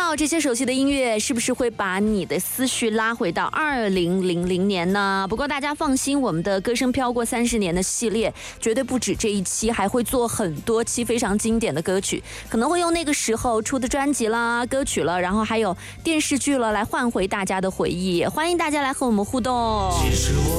道这些熟悉的音乐是不是会把你的思绪拉回到2000年呢？不过大家放心，我们的歌声飘过30年的系列绝对不止这一期，还会做很多期非常经典的歌曲，可能会用那个时候出的专辑啦、歌曲了，然后还有电视剧了来换回大家的回忆。欢迎大家来和我们互动。其实我